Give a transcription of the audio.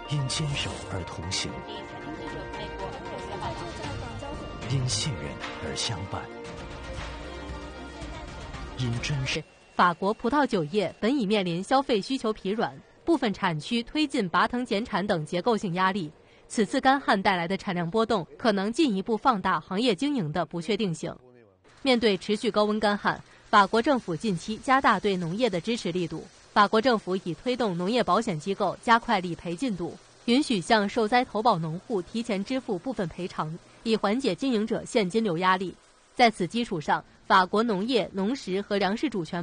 因坚守而同行，因信任而相伴，因真实。 法国葡萄酒业本已面临消费需求疲软、部分产区推进拔藤减产等结构性压力，此次干旱带来的产量波动可能进一步放大行业经营的不确定性。面对持续高温干旱，法国政府近期加大对农业的支持力度。法国政府已推动农业保险机构加快理赔进度，允许向受灾投保农户提前支付部分赔偿，以缓解经营者现金流压力。在此基础上，法国农业、农食和粮食主权